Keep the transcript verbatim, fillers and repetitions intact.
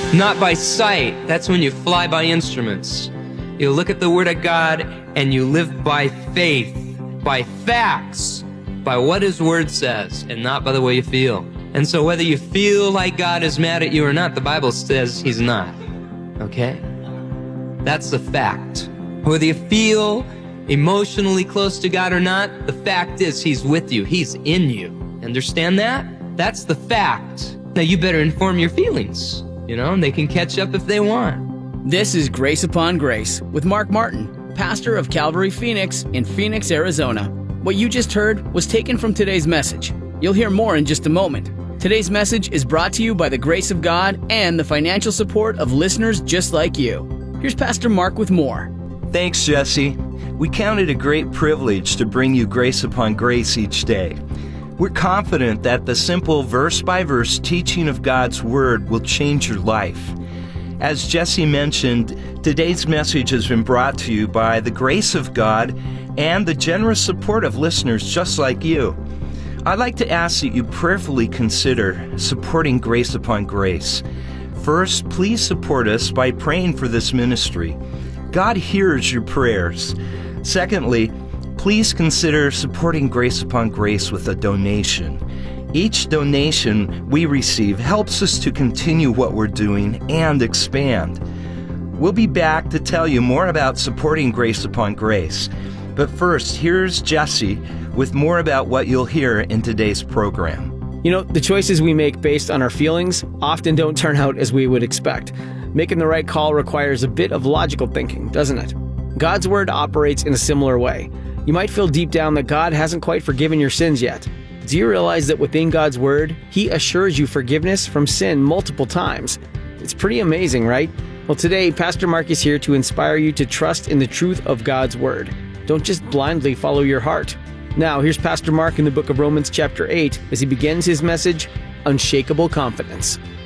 not by sight. That's when you fly by instruments. You look at the Word of God and you live by faith, by facts, by what His Word says, and not by the way you feel. And so whether you feel like God is mad at you or not, the Bible says He's not. Okay? That's the fact. Whether you feel emotionally close to God or not, the fact is He's with you. He's in you. Understand that? That's the fact. Now you better inform your feelings, you know, and they can catch up if they want. This is Grace Upon Grace with Mark Martin, pastor of Calvary Phoenix in Phoenix, Arizona. What you just heard was taken from today's message. You'll hear more in just a moment. Today's message is brought to you by the grace of God and the financial support of listeners just like you. Here's Pastor Mark with more. Thanks, Jesse. We count it a great privilege to bring you Grace Upon Grace each day. We're confident that the simple verse-by-verse teaching of God's Word will change your life. As Jesse mentioned, today's message has been brought to you by the grace of God and the generous support of listeners just like you. I'd like to ask that you prayerfully consider supporting Grace Upon Grace. First, please support us by praying for this ministry. God hears your prayers. Secondly, please consider supporting Grace Upon Grace with a donation. Each donation we receive helps us to continue what we're doing and expand. We'll be back to tell you more about supporting Grace Upon Grace. But first, here's Jesse with more about what you'll hear in today's program. You know, the choices we make based on our feelings often don't turn out as we would expect. Making the right call requires a bit of logical thinking, doesn't it? God's Word operates in a similar way. You might feel deep down that God hasn't quite forgiven your sins yet. Do you realize that within God's Word, He assures you forgiveness from sin multiple times? It's pretty amazing, right? Well, today, Pastor Mark is here to inspire you to trust in the truth of God's Word. Don't just blindly follow your heart. Now, here's Pastor Mark in the book of Romans chapter eight as he begins his message, Unshakable Confidence.